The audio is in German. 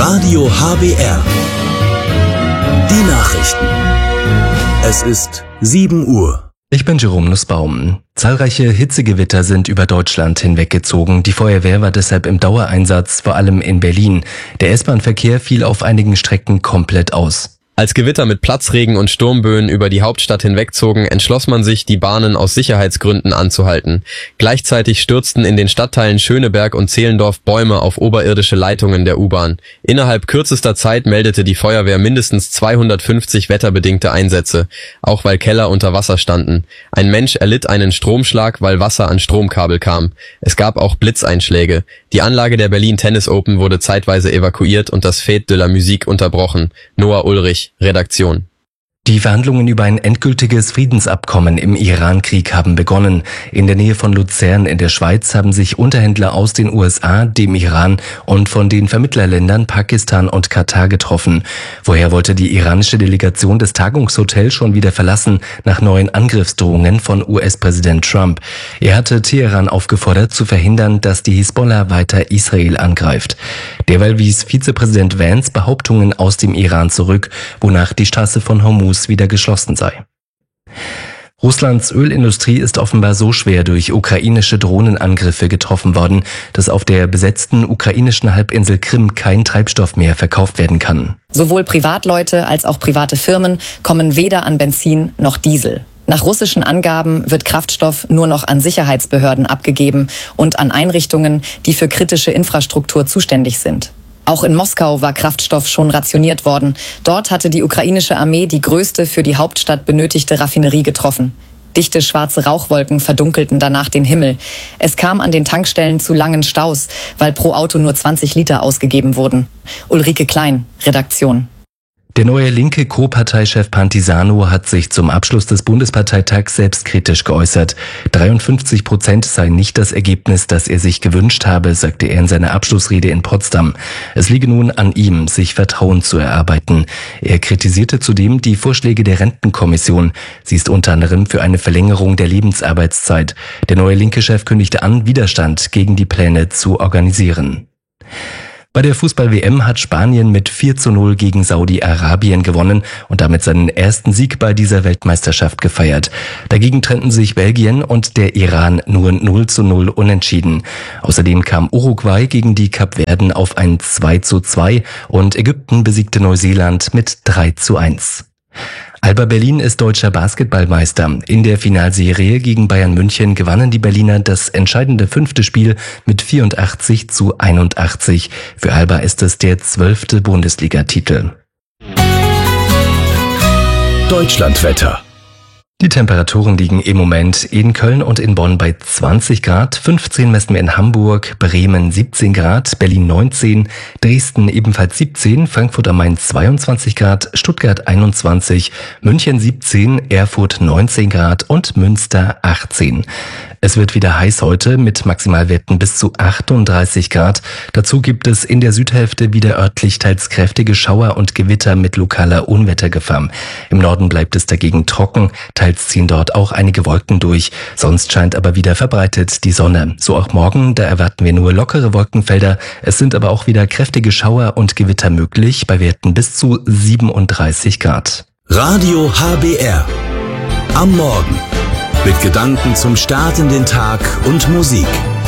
Radio HBR. Die Nachrichten. Es ist 7 Uhr. Ich bin Jerome Nussbaum. Zahlreiche Hitzegewitter sind über Deutschland hinweggezogen. Die Feuerwehr war deshalb im Dauereinsatz, vor allem in Berlin. Der S-Bahn-Verkehr fiel auf einigen Strecken komplett aus. Als Gewitter mit Platzregen und Sturmböen über die Hauptstadt hinwegzogen, entschloss man sich, die Bahnen aus Sicherheitsgründen anzuhalten. Gleichzeitig stürzten in den Stadtteilen Schöneberg und Zehlendorf Bäume auf oberirdische Leitungen der U-Bahn. Innerhalb kürzester Zeit meldete die Feuerwehr mindestens 250 wetterbedingte Einsätze, auch weil Keller unter Wasser standen. Ein Mensch erlitt einen Stromschlag, weil Wasser an Stromkabel kam. Es gab auch Blitzeinschläge. Die Anlage der Berlin Tennis Open wurde zeitweise evakuiert und das Fête de la Musique unterbrochen. Noah Ulrich, Redaktion. Die Verhandlungen über ein endgültiges Friedensabkommen im Iran-Krieg haben begonnen. In der Nähe von Luzern in der Schweiz haben sich Unterhändler aus den USA, dem Iran und von den Vermittlerländern Pakistan und Katar getroffen. Vorher wollte die iranische Delegation das Tagungshotel schon wieder verlassen, nach neuen Angriffsdrohungen von US-Präsident Trump. Er hatte Teheran aufgefordert, zu verhindern, dass die Hisbollah weiter Israel angreift. Derweil wies Vizepräsident Vance Behauptungen aus dem Iran zurück, wonach die Straße von Hormuz wieder geschlossen sei. Russlands Ölindustrie ist offenbar so schwer durch ukrainische Drohnenangriffe getroffen worden, dass auf der besetzten ukrainischen Halbinsel Krim kein Treibstoff mehr verkauft werden kann. Sowohl Privatleute als auch private Firmen kommen weder an Benzin noch Diesel. Nach russischen Angaben wird Kraftstoff nur noch an Sicherheitsbehörden abgegeben und an Einrichtungen, die für kritische Infrastruktur zuständig sind. Auch in Moskau war Kraftstoff schon rationiert worden. Dort hatte die ukrainische Armee die größte für die Hauptstadt benötigte Raffinerie getroffen. Dichte schwarze Rauchwolken verdunkelten danach den Himmel. Es kam an den Tankstellen zu langen Staus, weil pro Auto nur 20 Liter ausgegeben wurden. Ulrike Klein, Redaktion. Der neue linke Co-Parteichef Pantisano hat sich zum Abschluss des Bundesparteitags selbstkritisch geäußert. 53% sei nicht das Ergebnis, das er sich gewünscht habe, sagte er in seiner Abschlussrede in Potsdam. Es liege nun an ihm, sich Vertrauen zu erarbeiten. Er kritisierte zudem die Vorschläge der Rentenkommission. Sie ist unter anderem für eine Verlängerung der Lebensarbeitszeit. Der neue linke Chef kündigte an, Widerstand gegen die Pläne zu organisieren. Bei der Fußball-WM hat Spanien mit 4:0 gegen Saudi-Arabien gewonnen und damit seinen ersten Sieg bei dieser Weltmeisterschaft gefeiert. Dagegen trennten sich Belgien und der Iran nur 0:0 unentschieden. Außerdem kam Uruguay gegen die Kapverden auf ein 2:2 und Ägypten besiegte Neuseeland mit 3:1. Alba Berlin ist deutscher Basketballmeister. In der Finalserie gegen Bayern München gewannen die Berliner das entscheidende 5. Spiel mit 84:81. Für Alba ist es der 12. Bundesligatitel. Deutschlandwetter. Die Temperaturen liegen im Moment in Köln und in Bonn bei 20 Grad, 15 messen wir in Hamburg, Bremen 17 Grad, Berlin 19, Dresden ebenfalls 17, Frankfurt am Main 22 Grad, Stuttgart 21, München 17, Erfurt 19 Grad und Münster 18. Es wird wieder heiß heute mit Maximalwerten bis zu 38 Grad. Dazu gibt es in der Südhälfte wieder örtlich teils kräftige Schauer und Gewitter mit lokaler Unwettergefahr. Im Norden bleibt es dagegen trocken, teils ziehen dort auch einige Wolken durch. Sonst scheint aber wieder verbreitet die Sonne. So auch morgen, da erwarten wir nur lockere Wolkenfelder. Es sind aber auch wieder kräftige Schauer und Gewitter möglich, bei Werten bis zu 37 Grad. Radio HBR. Am Morgen. Mit Gedanken zum Start in den Tag und Musik.